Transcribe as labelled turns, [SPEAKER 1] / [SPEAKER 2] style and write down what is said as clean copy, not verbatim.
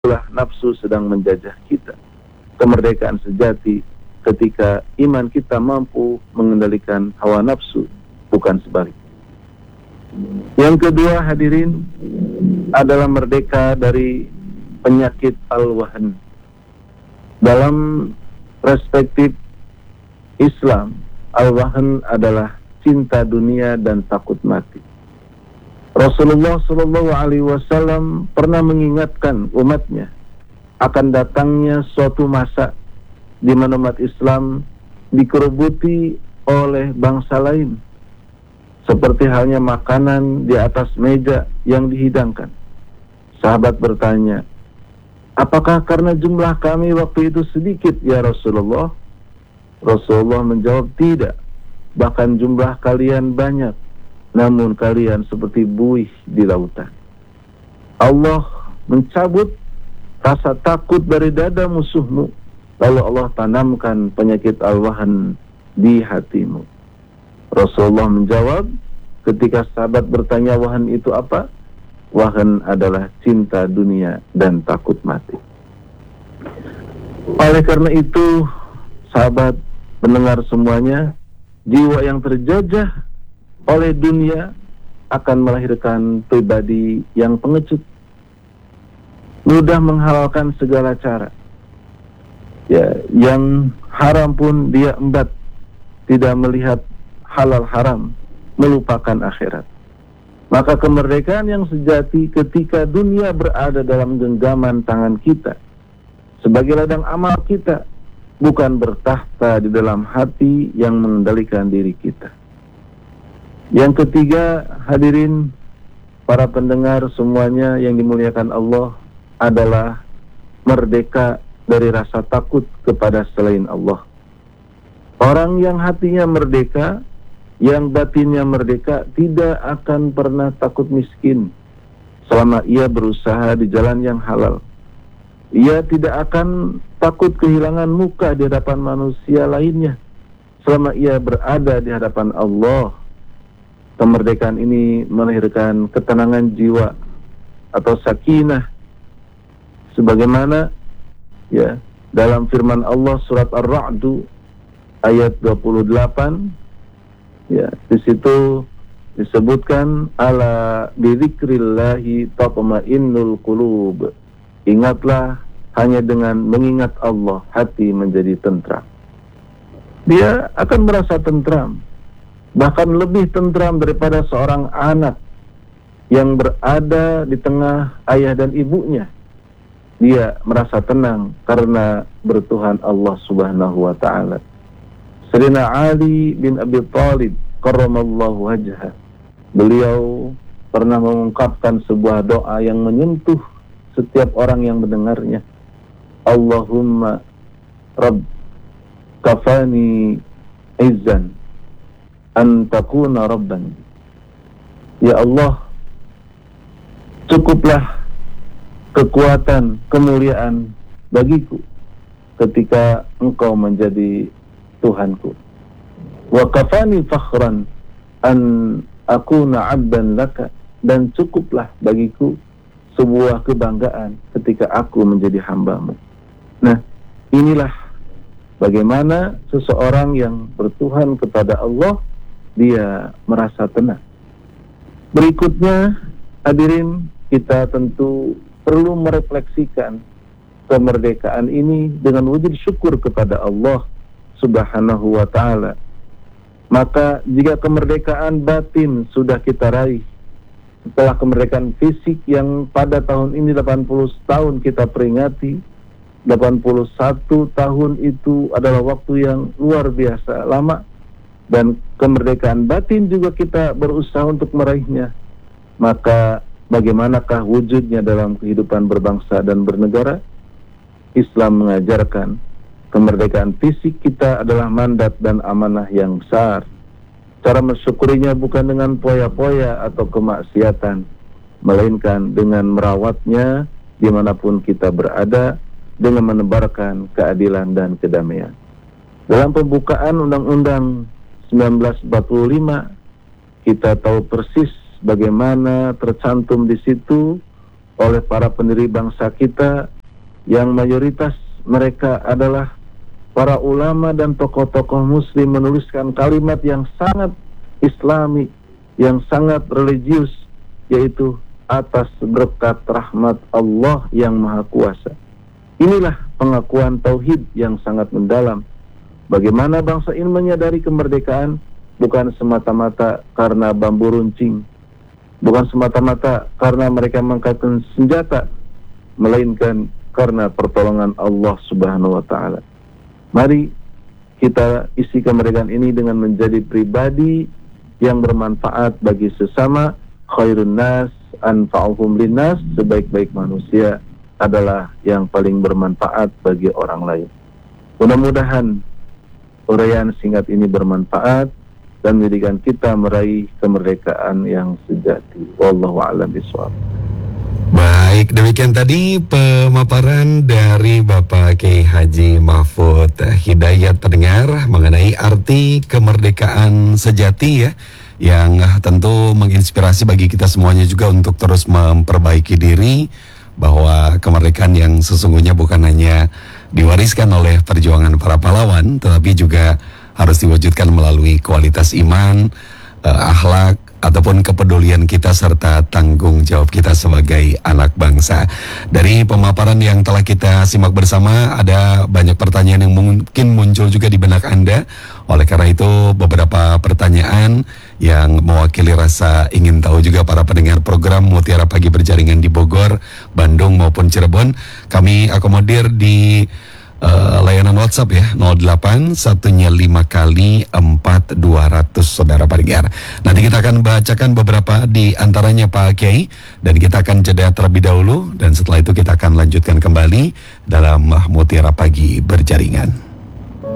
[SPEAKER 1] itulah nafsu sedang menjajah kita. Kemerdekaan sejati ketika iman kita mampu mengendalikan hawa nafsu, bukan sebaliknya. Yang kedua, hadirin, adalah merdeka dari penyakit al-wahn. Dalam perspektif Islam, al-wahn adalah cinta dunia dan takut mati. Rasulullah SAW pernah mengingatkan umatnya akan datangnya suatu masa di mana umat Islam dikerubuti oleh bangsa lain, seperti halnya makanan di atas meja yang dihidangkan. Sahabat bertanya, apakah karena jumlah kami waktu itu sedikit ya Rasulullah? Rasulullah menjawab, tidak, bahkan jumlah kalian banyak, namun kalian seperti buih di lautan. Allah mencabut rasa takut dari dada musuhmu, lalu Allah tanamkan penyakit al-wahn di hatimu. Rasulullah menjawab, ketika sahabat bertanya wahn itu apa? Wahn adalah cinta dunia dan takut mati. Oleh karena itu, sahabat mendengar semuanya, jiwa yang terjajah oleh dunia akan melahirkan pribadi yang pengecut, mudah menghalalkan segala cara. Ya, yang haram pun dia embat, tidak melihat halal haram, melupakan akhirat. Maka kemerdekaan yang sejati ketika dunia berada dalam genggaman tangan kita, sebagai ladang amal kita, bukan bertahta di dalam hati yang mengendalikan diri kita. Yang ketiga, hadirin para pendengar semuanya yang dimuliakan Allah, adalah merdeka dari rasa takut kepada selain Allah. Orang yang hatinya merdeka, yang batinnya merdeka, tidak akan pernah takut miskin selama ia berusaha di jalan yang halal. Ia tidak akan takut kehilangan muka di hadapan manusia lainnya selama ia berada di hadapan Allah. Kemerdekaan ini melahirkan ketenangan jiwa atau sakinah, sebagaimana ya dalam firman Allah surat Ar-Ra'd ayat 28, ya di situ disebutkan ala bidzikrillahi tatma'innul qulub. Ingatlah, hanya dengan mengingat Allah hati menjadi tentram. Dia akan merasa tentram, bahkan lebih tentram daripada seorang anak yang berada di tengah ayah dan ibunya. Dia merasa tenang karena bertuhan Allah Subhanahu wa ta'ala. Sayyidina Ali bin Abi Thalib karramallahu wajhah, beliau pernah mengungkapkan sebuah doa yang menyentuh setiap orang yang mendengarnya. Allahumma Rabb kafani izzan an takuna rabban. Ya Allah, cukuplah kekuatan, kemuliaan bagiku ketika Engkau menjadi Tuhanku. Wa kafani fakhran an akuna abdan laka, dan cukuplah bagiku sebuah kebanggaan ketika aku menjadi hambamu. Nah, inilah bagaimana seseorang yang bertuhan kepada Allah, dia merasa tenang. Berikutnya, hadirin, kita tentu perlu merefleksikan kemerdekaan ini dengan wujud syukur kepada Allah Subhanahu wa ta'ala. Maka jika kemerdekaan batin sudah kita raih, setelah kemerdekaan fisik yang pada tahun ini 80 tahun kita peringati, 81 tahun itu adalah waktu yang luar biasa lama, dan kemerdekaan batin juga kita berusaha untuk meraihnya. Maka bagaimanakah wujudnya dalam kehidupan berbangsa dan bernegara? Islam mengajarkan kemerdekaan fisik kita adalah mandat dan amanah yang besar. Cara mensyukurinya bukan dengan poya-poya atau kemaksiatan, melainkan dengan merawatnya dimanapun kita berada, dengan menebarkan keadilan dan kedamaian. Dalam pembukaan Undang-Undang 1945, kita tahu persis bagaimana tercantum di situ oleh para pendiri bangsa kita yang mayoritas mereka adalah para ulama dan tokoh-tokoh muslim menuliskan kalimat yang sangat islami, yang sangat religius, yaitu atas berkat rahmat Allah yang Maha Kuasa. Inilah pengakuan tauhid yang sangat mendalam. Bagaimana bangsa ini menyadari kemerdekaan bukan semata-mata karena bambu runcing, bukan semata-mata karena mereka mengangkatkan senjata, melainkan karena pertolongan Allah Subhanahu wa Ta'ala. Mari kita isi kemerdekaan ini dengan menjadi pribadi yang bermanfaat bagi sesama. Khairun nas anfa'uhum linnas, sebaik-baik manusia adalah yang paling bermanfaat bagi orang lain. Mudah-mudahan uraian singkat ini bermanfaat dan menjadikan kita meraih kemerdekaan yang sejati. Wallahu a'lam bishawab.
[SPEAKER 2] Baik, demikian tadi pemaparan dari Bapak Kiai Haji Mahfud Hidayat pendengar mengenai arti kemerdekaan sejati ya, yang tentu menginspirasi bagi kita semuanya juga untuk terus memperbaiki diri, bahwa kemerdekaan yang sesungguhnya bukan hanya diwariskan oleh perjuangan para pahlawan, tetapi juga harus diwujudkan melalui kualitas iman, akhlak, ataupun kepedulian kita serta tanggung jawab kita sebagai anak bangsa. Dari pemaparan yang telah kita simak bersama, ada banyak pertanyaan yang mungkin muncul juga di benak Anda. Oleh karena itu, beberapa pertanyaan yang mewakili rasa ingin tahu juga para pendengar program Mutiara Pagi Berjaringan di Bogor, Bandung maupun Cirebon, kami akomodir di layanan WhatsApp ya, 08 1-nya 5 kali 4 200 saudara pendengar. Nanti kita akan bacakan beberapa di antaranya Pak Kiai, dan kita akan jeda terlebih dahulu, dan setelah itu kita akan lanjutkan kembali dalam Mutiara Pagi Berjaringan.